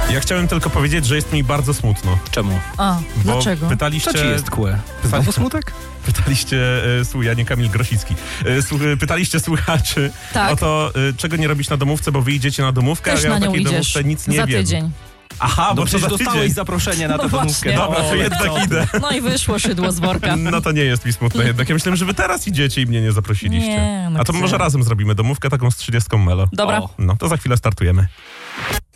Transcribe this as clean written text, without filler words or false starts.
Ja chciałem tylko powiedzieć, że jest mi bardzo smutno. Czemu? Bo Dlaczego? pytaliście... Co ci jest kłe? Znowu smutek? Pytaliście, ja nie Kamil Grosicki, pytaliście słuchaczy Tak. o to, czego nie robić na domówce, bo wy idziecie na domówkę, Też a ja na o nią takiej idziesz domówce nic nie za wiem. tydzień. Aha, No bo to przecież za dostałeś tydzień. zaproszenie na tę No domówkę. właśnie. Dobra, to ale jednak co? idę. No i wyszło szydło z worka. No to nie jest mi smutno jednak. Ja myślałem, że wy teraz idziecie i mnie nie zaprosiliście. Nie, no a to gdzie? może razem zrobimy domówkę taką z 30 Melo. Dobra. O. No to za chwilę startujemy.